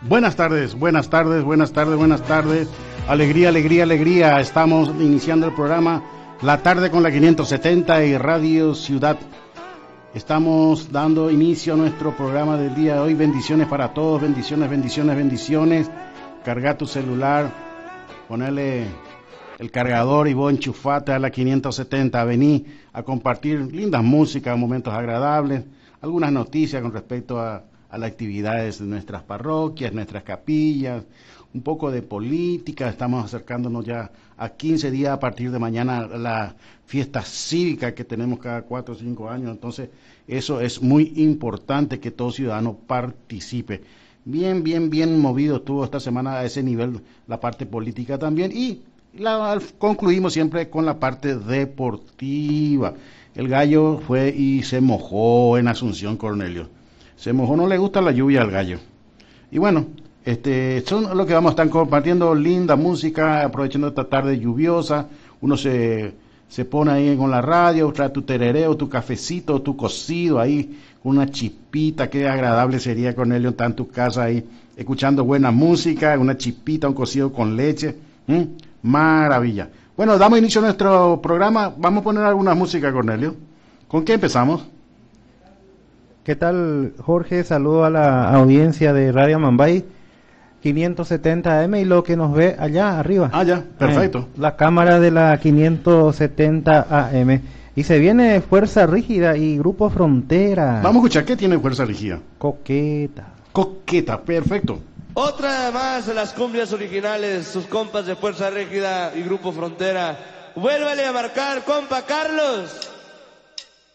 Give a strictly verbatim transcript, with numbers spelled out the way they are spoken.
Buenas tardes, buenas tardes, buenas tardes, buenas tardes. Alegría, alegría, alegría. Estamos iniciando el programa La Tarde con la quinientos setenta y Radio Ciudad. Estamos dando inicio a nuestro programa del día de hoy. Bendiciones para todos, bendiciones, bendiciones, bendiciones. Carga tu celular, ponele el cargador y vos enchufate a la quinientos setenta. Vení a compartir lindas músicas, momentos agradables, algunas noticias con respecto a, a las actividades de nuestras parroquias, nuestras capillas, un poco de política. Estamos acercándonos ya a quince días a partir de mañana a la fiesta cívica que tenemos cada cuatro o cinco años. Entonces, eso es muy importante que todo ciudadano participe. Bien, bien, bien movido estuvo esta semana a ese nivel la parte política también, y la, concluimos siempre con la parte deportiva. El Gallo fue y se mojó en Asunción, Cornelio. Se mojó, no le gusta la lluvia al Gallo. Y bueno, este son lo que vamos a estar compartiendo, linda música, aprovechando esta tarde lluviosa. Uno se, se pone ahí con la radio, trae tu terereo, tu cafecito, tu cocido ahí, con una chispita. Qué agradable sería, Cornelio, estar en tu casa ahí, escuchando buena música, una chispita, un cocido con leche. ¿Mm? Maravilla. Bueno, damos inicio a nuestro programa. Vamos a poner alguna música, Cornelio. ¿Con qué empezamos? ¿Qué tal, Jorge? Saludo a la audiencia de Radio Mambay quinientos setenta A M y lo que nos ve allá arriba. Ah, ya, perfecto. Eh, la cámara de la quinientos setenta A M. Y se viene Fuerza Rígida y Grupo Frontera. Vamos a escuchar qué tiene Fuerza Rígida. Coqueta. Coqueta, perfecto. Otra más de las cumbias originales, sus compas de Fuerza Rígida y Grupo Frontera. Vuélvale a marcar, compa Carlos.